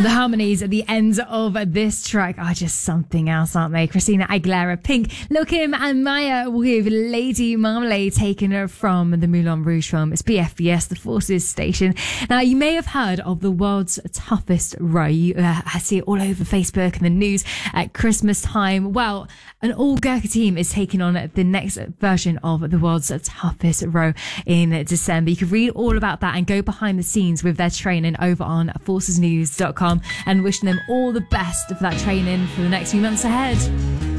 The harmonies at the end of this track are just something else, aren't they? Christina Aguilera, Pink, Lil Kim and Maya with Lady Marmalade, taken from the Moulin Rouge film. It's BFBS, the Forces station. Now, you may have heard of the world's toughest row. You see it all over Facebook and the news at Christmas time. Well, an all-Gurkha team is taking on the next version of the world's toughest row in December. You can read all about that and go behind the scenes with their training over on forcesnews.com, and wishing them all the best for that training for the next few months ahead.